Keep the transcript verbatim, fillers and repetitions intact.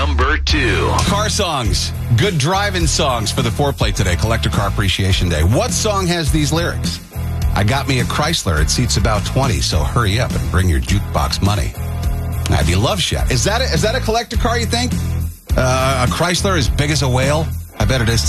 number two. Car songs. Good driving songs for the foreplay today, Collector Car Appreciation Day. What song has these lyrics? I got me a Chrysler. It seats about twenty, so hurry up and bring your jukebox money. Have you Love Shack? Is that a, is that a collector car, you think? Uh, a Chrysler as big as a whale? I bet it is.